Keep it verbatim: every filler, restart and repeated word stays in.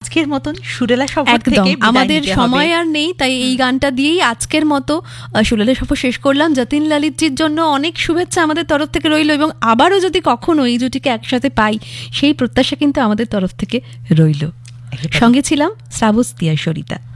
আজকের মতন সুরেলা সফর থেকে আমাদের সময় আর নেই, তাই এই গানটা দিয়েই আজকের মতো সুরেলা সফর শেষ করলাম। যতীন ললিতজির জন্য অনেক শুভেচ্ছা আমাদের তরফ থেকে রইল, এবং আবারও যদি কখনো এই জুটিকে একসাথে পাই সেই প্রত্যাশা কিন্তু আমাদের তরফ থেকে রইল। সঙ্গে ছিলাম শ্রাবস্তিয়া সরিতা।